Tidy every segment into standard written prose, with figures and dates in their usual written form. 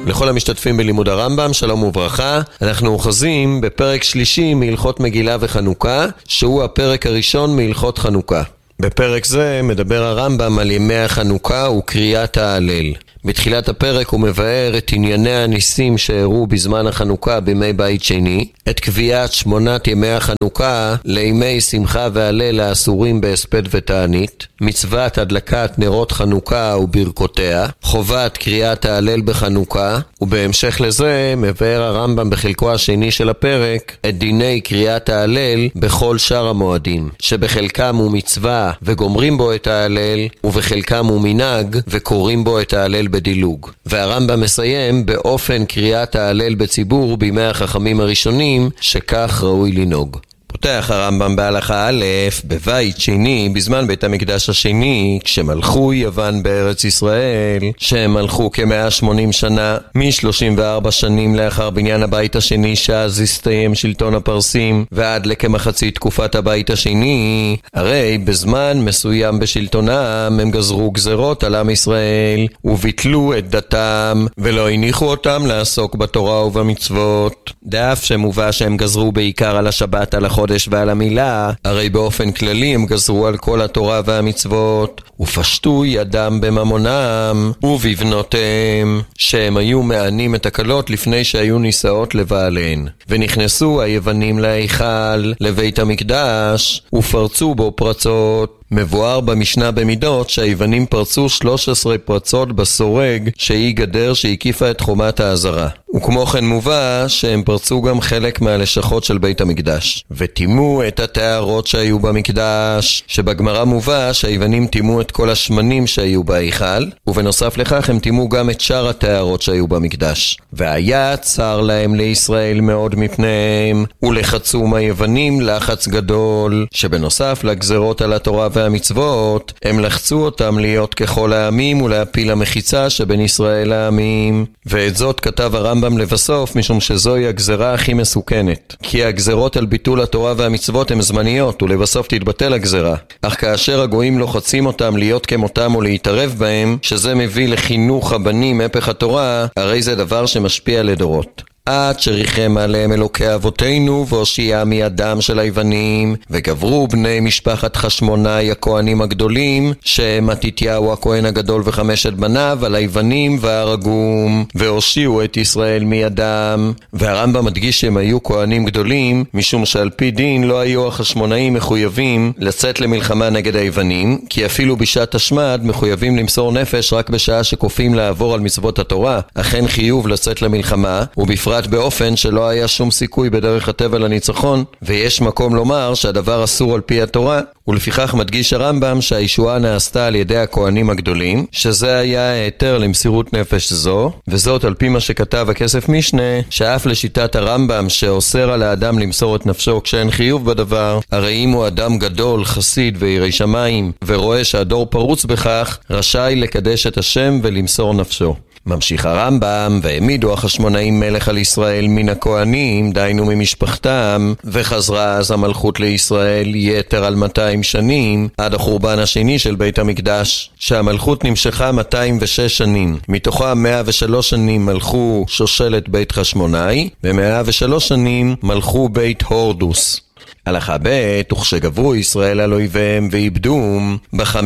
לכל המשתתפים בלימוד הרמב"ם, שלום וברכה. אנחנו אוחזים בפרק שלישי מהלכות מגילה וחנוכה, שהוא הפרק הראשון מהלכות חנוכה. בפרק זה מדבר הרמב"ם על ימי החנוכה וקריאת ההלל. בתחילת הפרק הוא מבאר את ענייני הניסים שאירעו בזמן החנוכה בימי בית שני, את קביעת 8 ימי החנוכה לימי שמחה והלל האסורים בהספד ותענית, מצוות הדלקת נרות חנוכה וברכותיה, חובת קריאת ההלל בחנוכה, ובהמשך לזה מבאר הרמב"ם בחלקו השני של הפרק את דיני קריאת ההלל בכל שאר המועדים, שבחלקם הוא מצווה וגומרים בו את ההלל, ובחלקם הוא מנהג וקוראים בו את ההלל בדילוג. והרמב"ם מסיים באופן קריאת ההלל בציבור בימי החכמים הראשונים, שכך ראוי לנהוג. פותח הרמב"ם בהלכה א', בבית שני, בזמן בית המקדש השני, כשמלכו יוון בארץ ישראל, שהם מלכו כ-180 שנה, מ-34 שנים לאחר בניין הבית השני, שאז הסתיים שלטון הפרסים, ועד לכמחצית תקופת הבית השני, הרי בזמן מסוים בשלטונם, הם גזרו גזרות על עם ישראל, וביטלו את דתם, ולא הניחו אותם לעסוק בתורה ובמצוות. דאף שמובא שהם גזרו בעיקר על השבת, על החודש ועל המילה, הרי באופן כללי הם גזרו על כל התורה והמצוות, ופשטו ידם בממונם ובבנותיהם, שהם היו מענים את הקלות לפני שהיו נישאות לבעליהן. ונכנסו היוונים להיכל, לבית המקדש, ופרצו בו פרצות. מבואר במשנה במידות שהיוונים פרצו 13 פרצות בסורג, שהיא גדר שהקיפה את חומת העזרה. וכמו כן מובא שהם פרצו גם חלק מהלשכות של בית המקדש. ותימו את התארות שהיו במקדש, שבגמרא מובא שהיוונים תימו את כל השמנים שהיו בהיכל, ובנוסף לכך הם תימו גם את שאר התארות שהיו במקדש. והיה צר להם לישראל מאוד מפניהם, ולחצום היוונים לחץ גדול, שבנוסף לגזרות על התורה והמצוות, הם לחצו אותם להיות ככל העמים ולהפיל המחיצה שבין ישראל לעמים. ואת זאת כתב הרמב"ם לבסוף, משום שזוהי הגזרה הכי מסוכנת. כי הגזרות על ביטול התורה והמצוות הן זמניות, ולבסוף תתבטל הגזרה. אך כאשר הגויים לוחצים אותם להיות כמותם ולהתערב בהם, שזה מביא לחינוך הבנים הפך התורה, הרי זה דבר שמשפיע לדורות. עד שריחם עליהם אלוקי אבותינו והושיע מידם של היוונים, וגברו בני משפחת חשמונאי הכהנים הגדולים, שהם מתתיהו הכהן הגדול וחמשת בניו, על היוונים והרגום, והושיעו את ישראל מידם. והרמב"ם מדגיש שהם היו כהנים גדולים, משום שעל פי דין לא היו החשמונאים מחויבים לצאת למלחמה נגד היוונים, כי אפילו בשעת השמד מחויבים למסור נפש רק בשעה שכופים לעבור על מצוות התורה, אכן חיוב לצאת למלחמה, ובפרט באופן שלא היה שום סיכוי בדרך הטבע לניצחון, ויש מקום לומר שהדבר אסור על פי התורה, ולפיכך מדגיש הרמב"ם שהישועה נעשתה על ידי הכהנים הגדולים, שזה היה היתר למסירות נפש זו, וזאת על פי מה שכתב הכסף משנה, שאף לשיטת הרמב"ם שאוסר על האדם למסור את נפשו כשאין חיוב בדבר, הרי אם הוא אדם גדול, חסיד וירא שמיים, ורואה שהדור פרוץ בכך, רשאי לקדש את השם ולמסור נפשו. ממשיך הרמב"ם, והעמידו החשמונאים מלך על ישראל מן הכהנים, דיינו ממשפחתם, וחזרה אז המלכות לישראל יתר על 200 שנים, עד החורבן השני של בית המקדש, שהמלכות נמשכה 206 שנים. מתוכם 103 שנים מלכו שושלת בית חשמונאי, ו103 שנים מלכו בית הורדוס. הלכה ב' וכשגברו ישראל על אויביהם ואיבדום,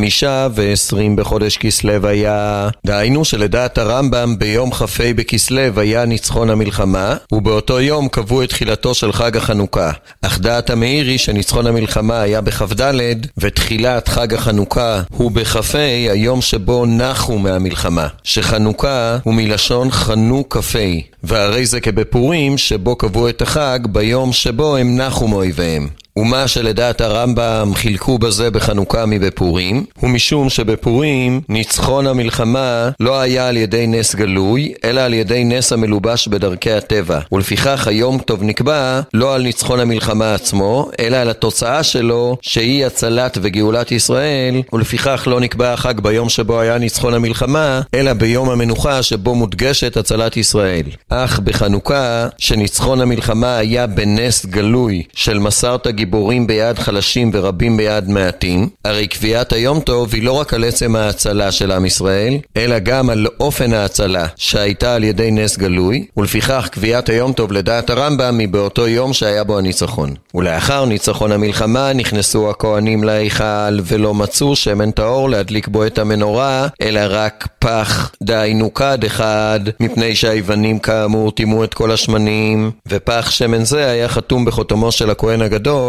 ב25 בחודש כסלו היה, דהיינו שלדעת הרמב"ם ביום כ"ה בכסלו היה ניצחון המלחמה, ובאותו יום קבעו את תחילתו של חג החנוכה. אך דעת המאירי שניצחון המלחמה היה בכ"ד, ותחילת חג החנוכה הוא בכ"ה, היום שבו נחו מהמלחמה, שחנוכה הוא מלשון חנו כ"ה, והרי זה כבפורים שבו קבעו את החג ביום שבו הם נחו מאויביהם. ומה שלדעת הרמב"ם חילקו בזה בחנוכה מבפורים, ומשום שבפורים ניצחון המלחמה לא היה על ידי נס גלוי, אלא על ידי נס המלובש בדרכי הטבע, ולפיכך היום טוב נקבע לא על ניצחון המלחמה עצמו, אלא על התוצאה שלו שהיא הצלת וגאולת ישראל, ולפיכך לא נקבע החג ביום שבו היה ניצחון המלחמה, אלא ביום המנוחה שבו מודגשת הצלת ישראל. אך בחנוכה שניצחון המלחמה היה בנס גלוי של מסרת גיבורים גיבורים ביד חלשים ורבים ביד מעטים, הרי קביעת היום טוב היא לא רק על עצם ההצלה של עם ישראל, אלא גם על אופן ההצלה שהייתה על ידי נס גלוי, ולפיכך קביעת היום טוב לדעת הרמב"ם היא באותו יום שהיה בו הניצחון. ולאחר ניצחון המלחמה נכנסו הכהנים להיכל ולא מצאו שמן טהור להדליק בו את המנורה, אלא רק פח דהיינו כד אחד, מפני שהיוונים כאמור טימאו את כל השמנים, ופח שמן זה היה חתום בחותמו של הכהן הגדול,